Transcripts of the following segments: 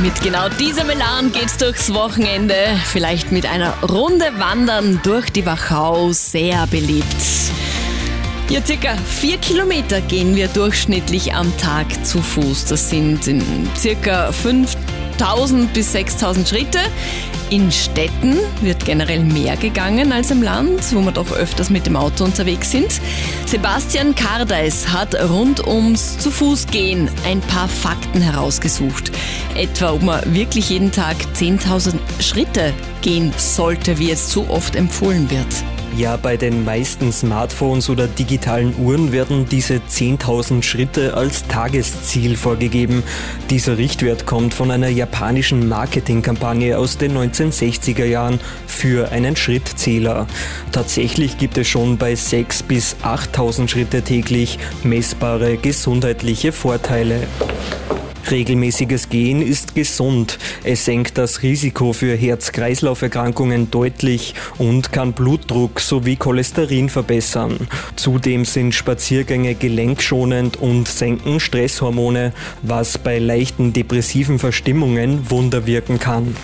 Mit genau diesem Elan geht's durchs Wochenende. Vielleicht mit einer Runde wandern durch die Wachau, sehr beliebt. Ja, circa 4 Kilometer gehen wir durchschnittlich am Tag zu Fuß. Das sind circa 5.000 bis 6.000 Schritte. In Städten wird generell mehr gegangen als im Land, wo wir doch öfters mit dem Auto unterwegs sind. Sebastian Kardeis hat rund ums Zu-Fuß-Gehen ein paar Fakten herausgesucht. Etwa, ob man wirklich jeden Tag 10.000 Schritte gehen sollte, wie es so oft empfohlen wird. Ja, bei den meisten Smartphones oder digitalen Uhren werden diese 10.000 Schritte als Tagesziel vorgegeben. Dieser Richtwert kommt von einer japanischen Marketingkampagne aus den 1960er Jahren für einen Schrittzähler. Tatsächlich gibt es schon bei 6.000 bis 8.000 Schritte täglich messbare gesundheitliche Vorteile. Regelmäßiges Gehen ist gesund. Es senkt das Risiko für Herz-Kreislauf-Erkrankungen deutlich und kann Blutdruck sowie Cholesterin verbessern. Zudem sind Spaziergänge gelenkschonend und senken Stresshormone, was bei leichten depressiven Verstimmungen Wunder wirken kann.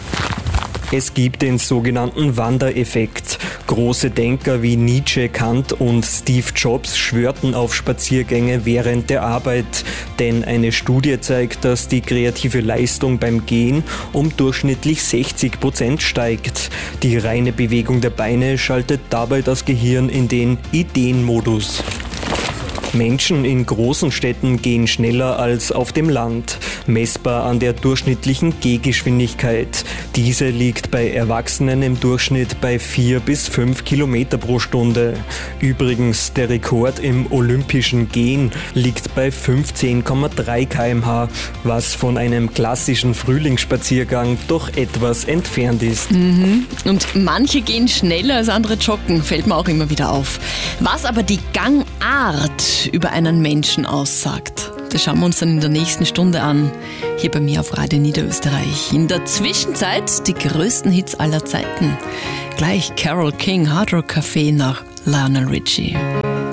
Es gibt den sogenannten Wandereffekt. Große Denker wie Nietzsche, Kant und Steve Jobs schwörten auf Spaziergänge während der Arbeit, denn eine Studie zeigt, dass die kreative Leistung beim Gehen um durchschnittlich 60% steigt. Die reine Bewegung der Beine schaltet dabei das Gehirn in den Ideenmodus. Menschen in großen Städten gehen schneller als auf dem Land, messbar an der durchschnittlichen Gehgeschwindigkeit. Diese liegt bei Erwachsenen im Durchschnitt bei 4 bis 5 Kilometer pro Stunde. Übrigens, der Rekord im olympischen Gehen liegt bei 15,3 km/h, was von einem klassischen Frühlingsspaziergang doch etwas entfernt ist. Und manche gehen schneller als andere joggen, fällt mir auch immer wieder auf. Was aber die Gangart über einen Menschen aussagt, das schauen wir uns dann in der nächsten Stunde an, hier bei mir auf Radio Niederösterreich. In der Zwischenzeit die größten Hits aller Zeiten. Gleich Carole King, Hard Rock Café nach Lionel Richie.